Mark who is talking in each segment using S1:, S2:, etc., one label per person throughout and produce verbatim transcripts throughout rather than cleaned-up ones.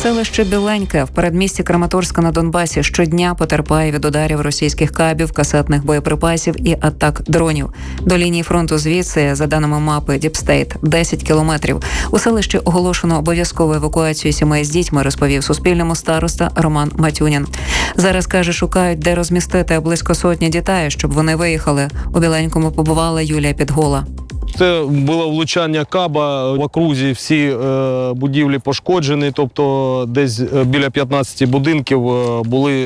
S1: Селище Біленьке в передмісті Краматорська на Донбасі щодня потерпає від ударів російських кабів, касетних боєприпасів і атак дронів. До лінії фронту звідси, за даними мапи Deep State, десять кілометрів. У селищі оголошено обов'язкову евакуацію сімей з дітьми, розповів Суспільному староста Роман Матюнін. Зараз, каже, шукають, де розмістити близько сотні дітей, щоб вони виїхали. У Біленькому побувала Юлія Підгола.
S2: Це було влучання каба. В окрузі всі е, будівлі пошкоджені, тобто десь біля п'ятнадцяти будинків були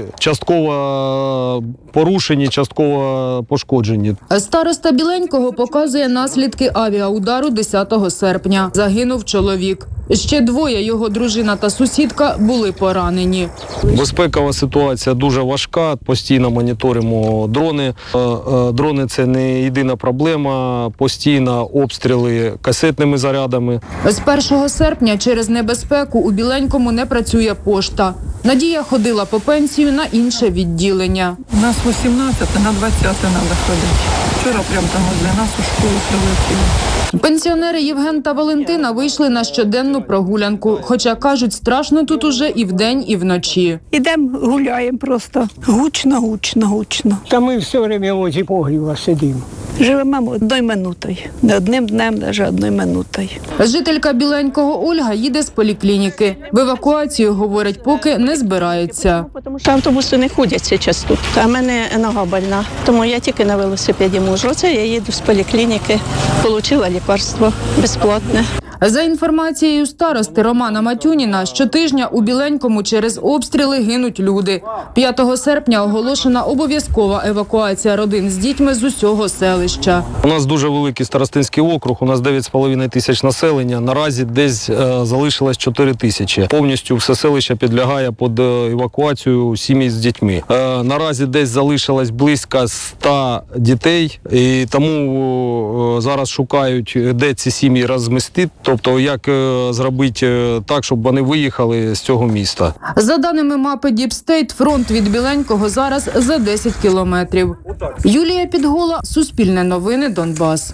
S2: частково порушені, частково пошкоджені.
S3: Староста Біленького показує наслідки авіаудару десятого серпня. Загинув чоловік. Ще двоє, його дружина та сусідка, були поранені.
S2: Безпекова ситуація дуже важка, постійно моніторимо дрони. Дрони – це не єдина проблема, постійно обстріли касетними зарядами.
S3: З першого серпня через небезпеку у Біленькому не працює пошта. Надія ходила по пенсію на інше відділення.
S4: У нас вісімнадцяте, на двадцяте треба ходити. Вчора прямо там для нас у школу прилетіли.
S3: Пенсіонери Євген та Валентина вийшли на щоденну прогулянку. Хоча, кажуть, страшно тут уже і вдень, і вночі.
S5: Ідемо, гуляємо просто. Гучно, гучно, гучно.
S6: Та ми все время возле погріба сидимо.
S5: Живемо одною минутою. Не одним днем, навіть одною минутою.
S3: Жителька Біленького Ольга їде з поліклініки. В евакуацію, говорить, поки не збираються.
S7: Тому що автобуси не ходять зараз тут. А в мене нога больна, тому я тільки на велосипеді можу. Оце я їду з поліклініки, отримала лікарство безплатне.
S3: За інформацією старости Романа Матюніна, щотижня у Біленькому через обстріли гинуть люди. п'ятого серпня оголошена обов'язкова евакуація родин з дітьми з усього селища.
S2: У нас дуже великий старостинський округ, у нас дев'ять з половиною тисяч населення. Наразі десь е, залишилось чотири тисячі. Повністю все селище підлягає під евакуацію сім'ї з дітьми. Е, наразі десь залишилось близько ста дітей, і тому е, зараз шукають, де ці сім'ї розмістити. Тобто, як е, зробити так, щоб вони виїхали з цього міста.
S3: За даними мапи Deep State, фронт від Біленького зараз за десять кілометрів. Юлія Підгола, Суспільне новини, Донбас.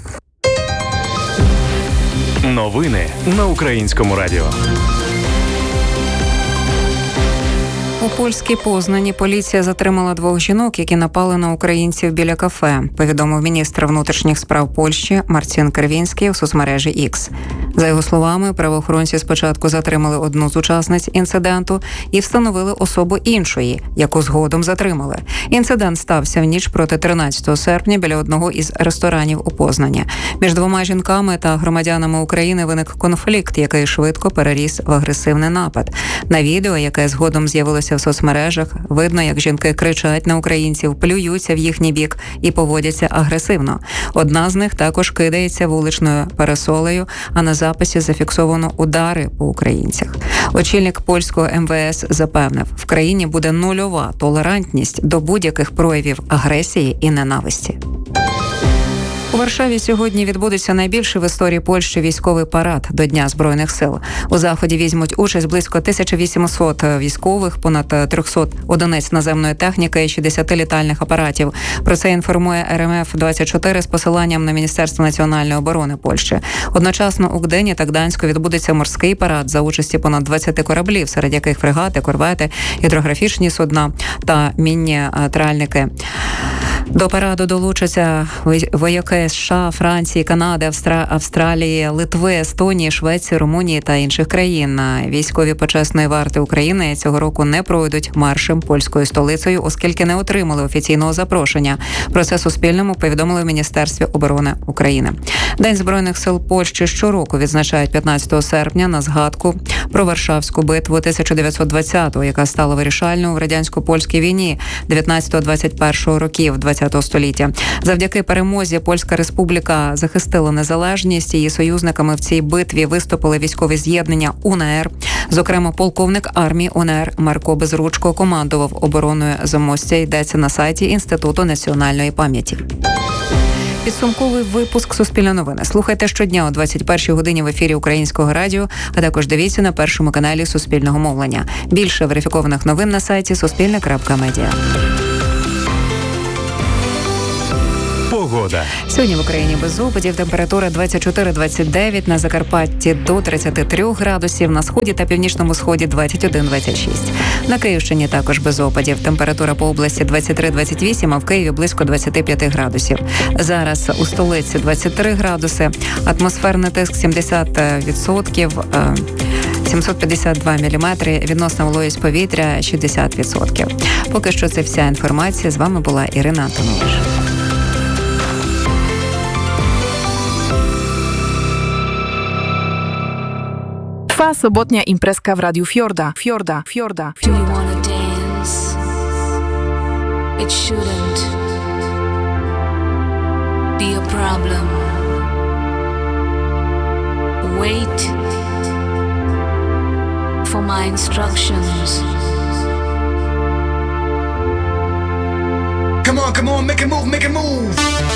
S8: Новини на Українському радіо.
S1: У польській Познані поліція затримала двох жінок, які напали на українців біля кафе, повідомив міністр внутрішніх справ Польщі Марцін Кервінський у соцмережі Ікс. За його словами, правоохоронці спочатку затримали одну з учасниць інциденту і встановили особу іншої, яку згодом затримали. Інцидент стався в ніч проти тринадцятого серпня біля одного із ресторанів у Познані. Між двома жінками та громадянами України виник конфлікт, який швидко переріс в агресивний напад. На відео, яке згодом з'явилося в соцмережах, видно, як жінки кричать на українців, плюються в їхній бік і поводяться агресивно. Одна з них також кидається вуличною парасолею, а на записі зафіксовано удари по українцях. Очільник польського ем ве ес запевнив, в країні буде нульова толерантність до будь-яких проявів агресії і ненависті. У Варшаві сьогодні відбудеться найбільший в історії Польщі військовий парад до Дня Збройних сил. У заході візьмуть участь близько тисяча вісімсот військових, понад триста одиниць наземної техніки і шістдесят літальних апаратів. Про це інформує ер ем еф двадцять чотири з посиланням на Міністерство національної оборони Польщі. Одночасно у Гдині та Гданську відбудеться морський парад за участі понад двадцяти кораблів, серед яких фрегати, корвети, гідрографічні судна та мінні тральники. До параду долучаться вояки США, Франції, Канади, Австра... Австралії, Литви, Естонії, Швеції, Румунії та інших країн. Військові почесної варти України цього року не пройдуть маршем польською столицею, оскільки не отримали офіційного запрошення. Про це Суспільному повідомили в Міністерстві оборони України. День Збройних сил Польщі щороку відзначають п'ятнадцятого серпня на згадку про Варшавську битву тисяча дев'ятсот двадцятого, яка стала вирішальною в радянсько-польській війні дев'ятнадцятого-двадцять першого років ХХ століття. Завдяки перемозі Польська Республіка захистила незалежність. Її союзниками в цій битві виступили військові з'єднання у ен ер. Зокрема, полковник армії у ен ер Марко Безручко командував обороною Замостя. Йдеться на сайті Інституту національної пам'яті. Підсумковий випуск «Суспільне новини». Слухайте щодня о двадцять першій годині в ефірі Українського радіо, а також дивіться на першому каналі Суспільного мовлення. Більше верифікованих новин на сайті суспільне крапка медіа.
S8: Погода.
S1: Сьогодні в Україні без опадів, температура двадцять чотири - двадцять дев'ять, на Закарпатті до тридцять три градусів, на сході та північному сході двадцять один - двадцять шість. На Київщині також без опадів, температура по області двадцять три - двадцять вісім, а в Києві близько двадцять п'ять градусів. Зараз у столиці двадцять три градуси, атмосферний тиск сімдесят відсотків, сімсот п'ятдесят два міліметри, відносна вологість повітря шістдесят відсотків. Поки що це вся інформація. З вами була Ірина Антонович.
S9: Trwa sobotnia imprezka w Radiu Fiorda. Fiorda, Fiorda,
S10: Do you wanna dance? It shouldn't be a problem. Wait for my instructions.
S11: Come on, come on, make a move, make a move.